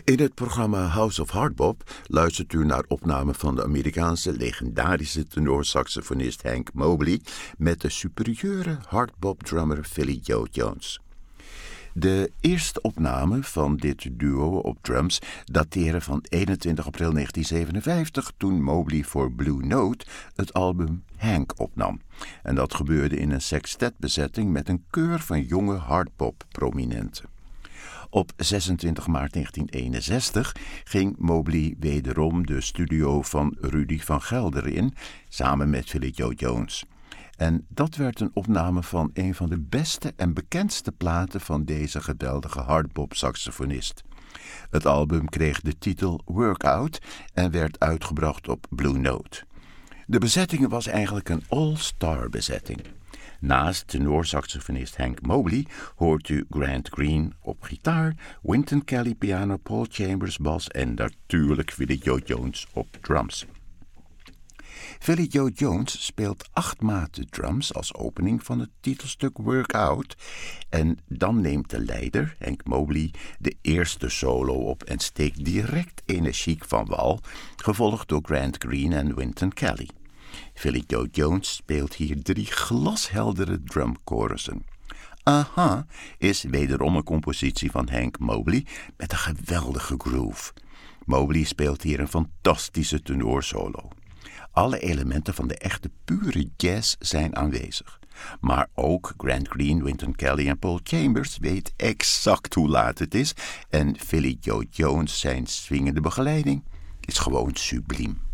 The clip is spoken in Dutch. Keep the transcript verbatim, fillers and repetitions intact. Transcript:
In het programma House of Hardbop luistert u naar opname van de Amerikaanse legendarische tenorsaxofonist Hank Mobley met de superieure hardbop-drummer Philly Joe Jones. De eerste opname van dit duo op drums dateren van eenentwintig april negentien zevenenvijftig, toen Mobley voor Blue Note het album Hank opnam. En dat gebeurde in een sextetbezetting met een keur van jonge hardbop-prominenten. Op zesentwintig maart negentien eenenzestig ging Mobley wederom de studio van Rudy van Gelder in, samen met Philly Joe Jones. En dat werd een opname van een van de beste en bekendste platen van deze geweldige hardbop-saxofonist. Het album kreeg de titel Workout en werd uitgebracht op Blue Note. De bezetting was eigenlijk een all-star bezetting. Naast tenorsaxofonist Hank Mobley hoort u Grant Green op gitaar, Wynton Kelly piano, Paul Chambers bas en natuurlijk Philly Joe Jones op drums. Philly Joe Jones speelt acht maten drums als opening van het titelstuk Workout en dan neemt de leider, Hank Mobley, de eerste solo op en steekt direct energiek van wal, gevolgd door Grant Green en Wynton Kelly. Philly Joe Jones speelt hier drie glasheldere drumchorussen. Aha is wederom een compositie van Hank Mobley met een geweldige groove. Mobley speelt hier een fantastische tenorsolo. Alle elementen van de echte pure jazz zijn aanwezig. Maar ook Grant Green, Wynton Kelly en Paul Chambers weet exact hoe laat het is en Philly Joe Jones zijn swingende begeleiding is gewoon subliem.